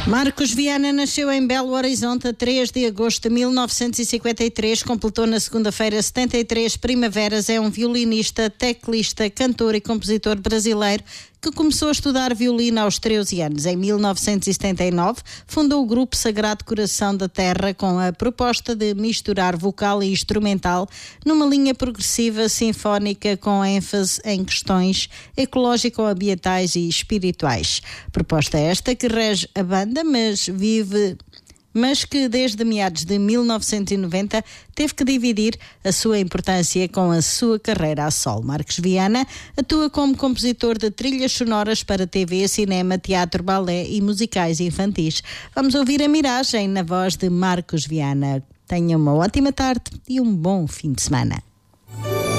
Marcos Viana nasceu em Belo Horizonte a 3 de agosto de 1953, completou na segunda-feira 73 primaveras, é um violinista, teclista, cantor e compositor brasileiro que começou a estudar violino aos 13 anos. Em 1979, fundou o grupo Sagrado Coração da Terra com a proposta de misturar vocal e instrumental numa linha progressiva sinfónica com ênfase em questões ecológico-ambientais e espirituais. Proposta esta que rege a banda, mas que desde meados de 1990 teve que dividir a sua importância com a sua carreira a solo. Marcos Viana atua como compositor de trilhas sonoras para TV, cinema, teatro, balé e musicais infantis. Vamos ouvir a Miragem na voz de Marcos Viana. Tenha uma ótima tarde e um bom fim de semana.